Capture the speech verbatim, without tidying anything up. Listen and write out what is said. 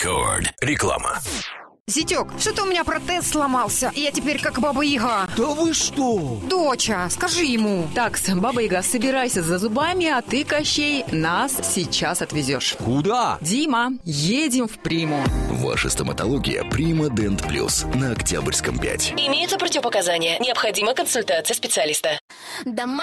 Рекорд. Реклама. Зятёк, что-то у меня протез сломался, и я теперь как Баба-Яга. Да вы что? Доча, скажи ему. Такс, Баба-Яга, собирайся за зубами, а ты, Кощей, нас сейчас отвезешь. Куда? Дима, едем в Приму. Ваша стоматология Прима Дент Плюс на Октябрьском пять. Имеются противопоказания. Необходима консультация специалиста.